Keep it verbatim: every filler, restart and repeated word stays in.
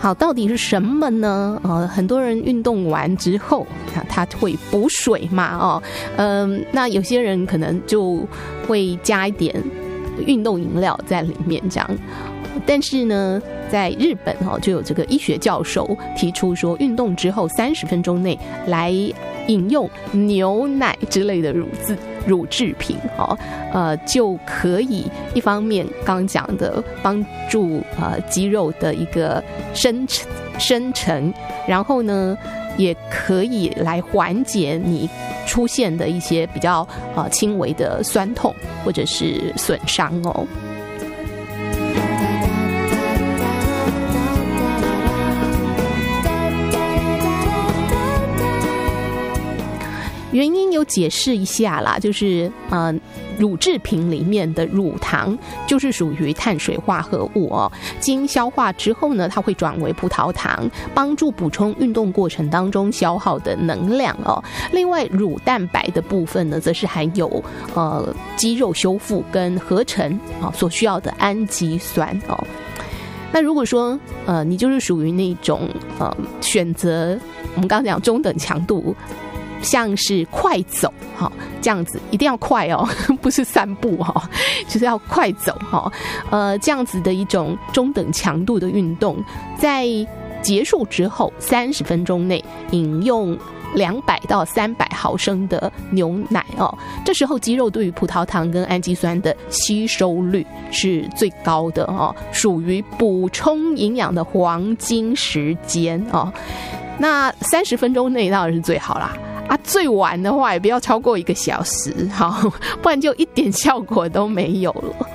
好，到底是什么呢？呃，很多人运动完之后，他会补水嘛，哦，嗯、呃，那有些人可能就会加一点运动饮料在里面，这样。但是呢，在日本哦，就有这个医学教授提出说，运动之后三十分钟内来饮用牛奶之类的乳制乳制品哦，呃，就可以一方面刚讲的帮助呃肌肉的一个生生成，然后呢，也可以来缓解你出现的一些比较呃轻微的酸痛或者是损伤哦。原因有解释一下啦，就是呃，乳制品里面的乳糖就是属于碳水化合物哦，经消化之后呢，它会转为葡萄糖，帮助补充运动过程当中消耗的能量哦。另外，乳蛋白的部分呢，则是含有呃肌肉修复跟合成啊、哦、所需要的氨基酸哦。那如果说呃你就是属于那种呃选择我们刚刚讲中等强度。像是快走哈，这样子一定要快哦，不是散步哈，就是要快走哈。呃，这样子的一种中等强度的运动，在结束之后三十分钟内饮用两百到三百毫升的牛奶哦，这时候肌肉对于葡萄糖跟氨基酸的吸收率是最高的哦，属于补充营养的黄金时间哦。那三十分钟内当然是最好啦。啊，最晚的话也不要超过一个小时，好，不然就一点效果都没有了。